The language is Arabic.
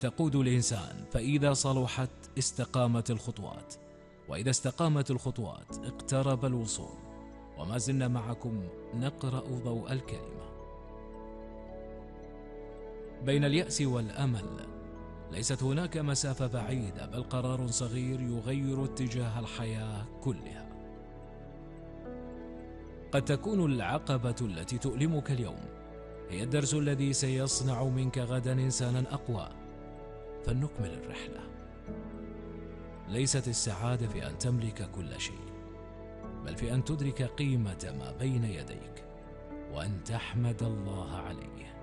تقود الإنسان، فإذا صلحت استقامت الخطوات، وإذا استقامت الخطوات اقترب الوصول. وما زلنا معكم نقرأ ضوء الكلمة. بين اليأس والأمل ليست هناك مسافة بعيدة، بل قرار صغير يغير اتجاه الحياة كلها. قد تكون العقبة التي تؤلمك اليوم هي الدرس الذي سيصنع منك غدا إنسانا أقوى. فلنكمل الرحلة. ليست السعادة في أن تملك كل شيء، بل في أن تدرك قيمة ما بين يديك وأن تحمد الله عليه.